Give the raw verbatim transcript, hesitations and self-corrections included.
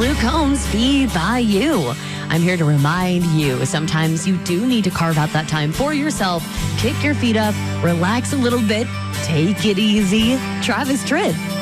Luke Combs, Be By You. I'm here to remind you, sometimes you do need to carve out that time for yourself. Kick your feet up, relax a little bit, take it easy. Travis Tritt.